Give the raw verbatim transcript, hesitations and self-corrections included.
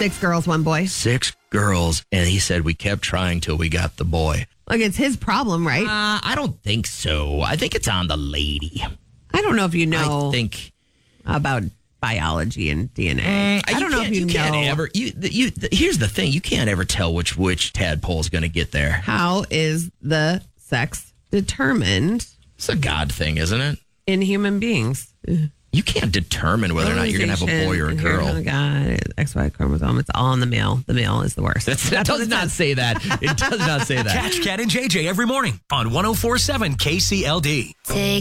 Six girls, one boy. Six girls. And he said we kept trying till we got the boy. Like, it's his problem, right? Uh, I don't think so. I think it's on the lady. I don't know if you know I think about biology and D N A. Mm, I don't know if you, you know. Can't ever, you, you, here's the thing. You can't ever tell which, which tadpole's going to get there. How is the sex determined? It's a God thing, isn't it? In human beings. You can't determine whether or not you're going to have a boy or a girl. Oh, God. X Y chromosome. It's all in the male. The male is the worst. That's, that does not say that. It does not say that. Catch Cat and J J every morning on one oh four point seven K C L D. Take